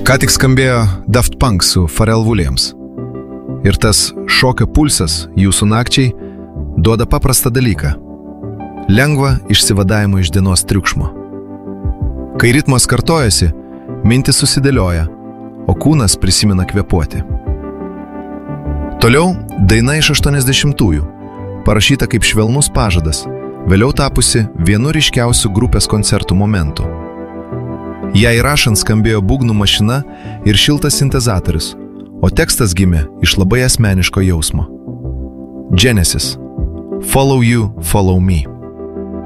Ką tik skambėjo Daft Punk su Pharrell Williams. Ir tas šokio pulsas jūsų nakčiai duoda paprastą dalyką – lengvą išsivadavimą iš dienos triukšmo. Kai ritmas kartojasi, mintis susidėlioja, o kūnas prisimena kvėpuoti. Toliau daina iš 80-ųjų, parašyta kaip švelnus pažadas, vėliau tapusi vienu ryškiausių grupės koncertų momentų. Jai rašant skambėjo būgnų mašina ir šiltas sintezatorius, o tekstas gimė iš labai asmeniško jausmo. Genesis. Follow you, follow me.